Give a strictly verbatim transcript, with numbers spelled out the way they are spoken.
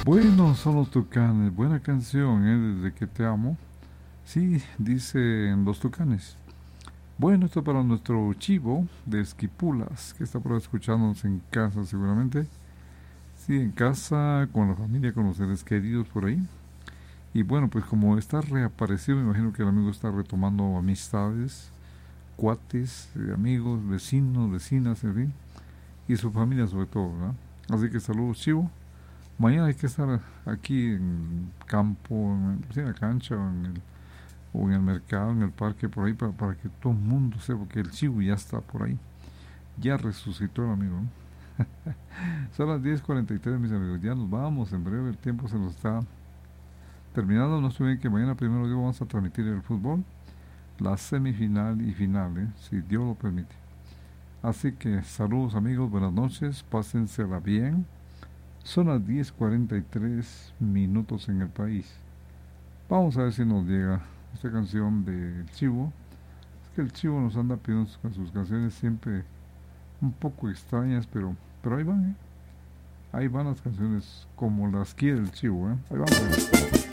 Buenos son los Tucanes, buena canción, ¿eh? Desde que te amo. Sí, dicen los Tucanes. Bueno, esto para nuestro chivo de Esquipulas, que está por ahí escuchándonos en casa seguramente. Sí, en casa, con la familia, con los seres queridos por ahí. Y bueno, pues como está reaparecido, me imagino que el amigo está retomando amistades, cuates, eh, amigos, vecinos, vecinas, en fin. Y su familia sobre todo, ¿verdad? Así que saludos, chivo. Mañana hay que estar aquí en el campo, en, pues, en la cancha o en, el, o en el mercado, en el parque, por ahí, para, para que todo el mundo sepa que el chivo ya está por ahí. Ya resucitó el amigo, ¿no? Son las diez cuarenta y tres, mis amigos. Ya nos vamos, en breve el tiempo se nos está terminando. No estoy bien que mañana primero Dios vamos a transmitir el fútbol, la semifinal y final, ¿eh? Si Dios lo permite. Así que saludos amigos, buenas noches, pásensela bien. Son las diez cuarenta y tres minutos en el país. Vamos a ver si nos llega esta canción del Chivo. Es que el Chivo nos anda pidiendo sus, sus canciones siempre un poco extrañas, pero, pero ahí van, ¿eh? Ahí van las canciones como las quiere el Chivo, ¿eh? Ahí vamos.